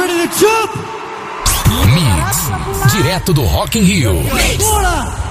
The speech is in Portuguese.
ready to jump? Mix, direto do Rock in Rio. Bora!